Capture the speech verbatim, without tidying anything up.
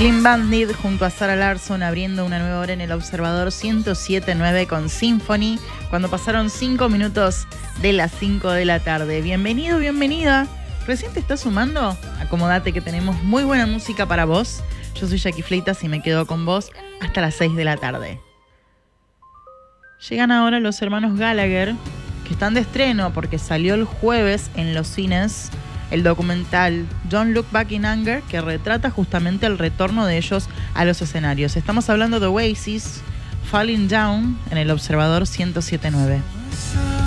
Clean Bandit junto a Sarah Larsson abriendo una nueva hora en el Observador ciento siete punto nueve con Symphony, cuando pasaron cinco minutos de las cinco de la tarde. Bienvenido, bienvenida. ¿Recién te estás sumando? Acomodate que tenemos muy buena música para vos. Yo soy Jackie Fleitas y me quedo con vos hasta las seis de la tarde. Llegan ahora los hermanos Gallagher, que están de estreno porque salió el jueves en los cines el documental Don't Look Back in Anger, que retrata justamente el retorno de ellos a los escenarios. Estamos hablando de Oasis, Falling Down, en el Observador ciento siete punto nueve.